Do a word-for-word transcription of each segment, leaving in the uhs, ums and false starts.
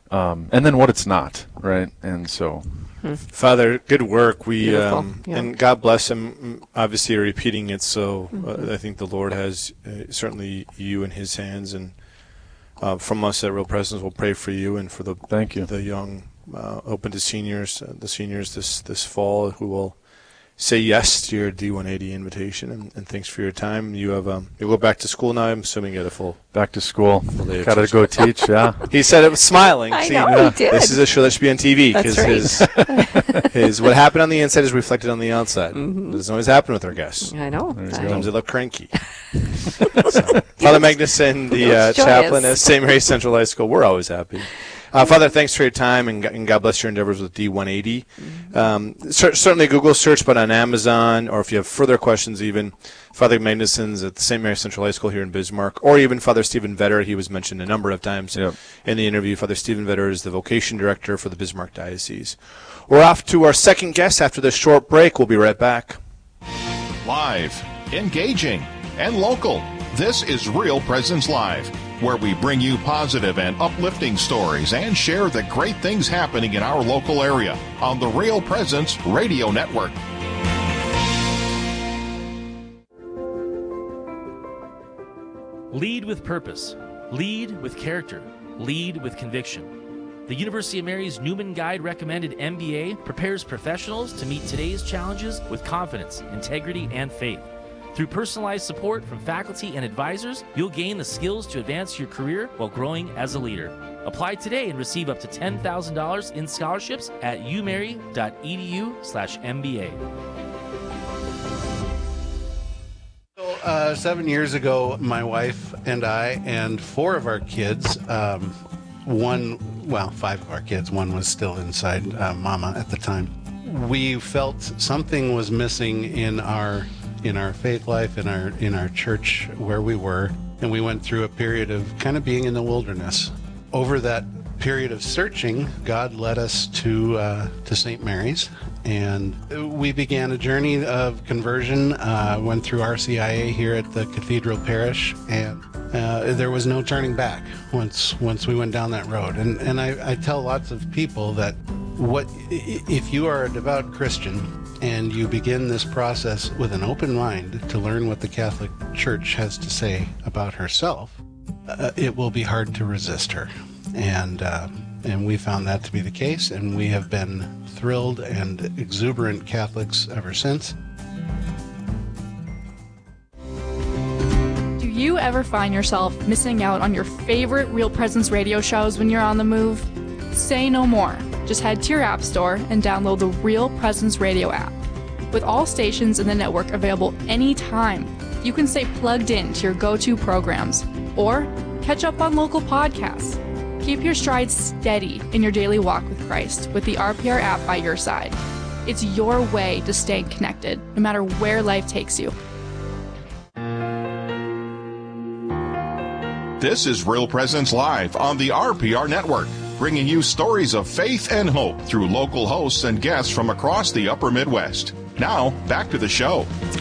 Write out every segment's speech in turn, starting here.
um, and then what it's not, right? And so, hmm. Father, good work. We um, yeah. and God bless him. Obviously, you're repeating it, so mm-hmm. uh, I think the Lord has uh, certainly you in His hands, and uh, from us at Real Presence, we'll pray for you and for the thank you the young, uh, open to seniors, uh, the seniors this this fall who will say yes to your D one eighty invitation, and, and thanks for your time. You have um, you go back to school now. I'm assuming you had a full back to school. Got to go teach. Yeah. He said it was smiling. I See, know uh, he did. This is a show that should be on T V because right. his his what happened on the inside is reflected on the outside. Mm-hmm. It doesn't always happen with our guests. I know. Sometimes they look cranky. so, Father Magnuson, the uh, chaplain at Saint Mary's Central High School, we're always happy. Uh, Father, thanks for your time, and, and God bless your endeavors with D one eighty. Mm-hmm. Um, cer- certainly Google search, but on Amazon, or if you have further questions even, Father Magnuson's at the Saint Mary's Central High School here in Bismarck, or even Father Stephen Vetter. He was mentioned a number of times yep. in the interview. Father Stephen Vetter is the vocation director for the Bismarck Diocese. We're off to our second guest after this short break. We'll be right back. Live, engaging, and local. This is Real Presence Live, where we bring you positive and uplifting stories and share the great things happening in our local area on the Real Presence Radio Network. Lead with purpose. Lead with character. Lead with conviction. The University of Mary's Newman Guide recommended M B A prepares professionals to meet today's challenges with confidence, integrity, and faith. Through personalized support from faculty and advisors, you'll gain the skills to advance your career while growing as a leader. Apply today and receive up to ten thousand dollars in scholarships at umary.edu slash MBA. So, uh, seven years ago, my wife and I and four of our kids, um, one, well, five of our kids, one was still inside uh, Mama at the time. We felt something was missing in our in our faith life, in our in our church where we were, and we went through a period of kind of being in the wilderness. Over that period of searching, God led us to uh, to Saint Mary's, and we began a journey of conversion. Uh, went through R C I A here at the Cathedral Parish, and uh, there was no turning back once once we went down that road. And and I, I tell lots of people that what if you are a devout Christian and you begin this process with an open mind to learn what the Catholic Church has to say about herself, uh, it will be hard to resist her. And uh, and we found that to be the case, and we have been thrilled and exuberant Catholics ever since. Do you ever find yourself missing out on your favorite Real Presence radio shows when you're on the move? Say no more. Just head to your app store and download the Real Presence Radio app. With all stations in the network available anytime, you can stay plugged in to your go-to programs or catch up on local podcasts. Keep your stride steady in your daily walk with Christ with the R P R app by your side. It's your way to stay connected, no matter where life takes you. This is Real Presence Live on the R P R Network, bringing you stories of faith and hope through local hosts and guests from across the upper Midwest. Now, back to the show.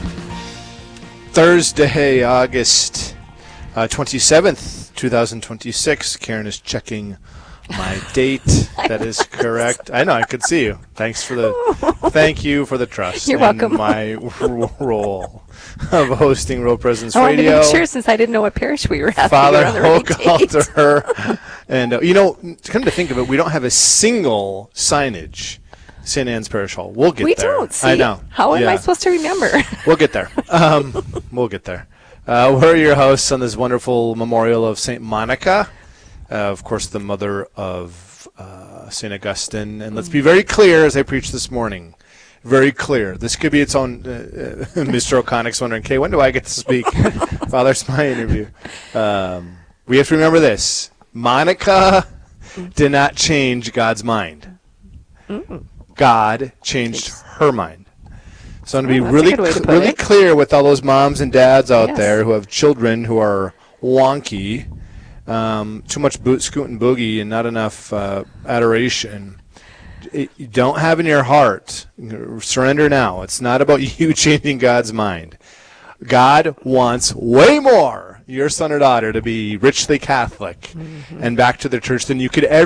Thursday, August uh, twenty-seventh, twenty twenty-six. Karen is checking my date. That is correct. I know, I could see you. Thanks for the, thank you for the trust. You're in welcome. my r- role of hosting Real Presence I wanted Radio. to make sure, since I didn't know what parish we were at. Father we were on the right date. Hochhalter. And, uh, you know, to come to think of it, we don't have a single signage. Saint Anne's Parish Hall. We'll get we there. We don't. See? I know. How am yeah. I supposed to remember? We'll get there. Um, we'll get there. Uh, we're your hosts on this wonderful memorial of Saint Monica, uh, of course, the mother of uh, Saint Augustine. And let's be very clear, as I preached this morning, very clear. This could be its own. Uh, uh, Mister O'Connick's wondering, "Okay, when do I get to speak?" Father, it's my interview. Um, we have to remember this: Monica did not change God's mind. Mm. God changed her mind. So I'm going to be oh, really, cl- really it. clear with all those moms and dads out yes. there who have children who are wonky, um, too much boot, scoot, and boogie, and not enough uh, adoration. It, you don't have in your heart. Surrender now. It's not about you changing God's mind. God wants way more your son or daughter to be richly Catholic mm-hmm. and back to the church than you could ever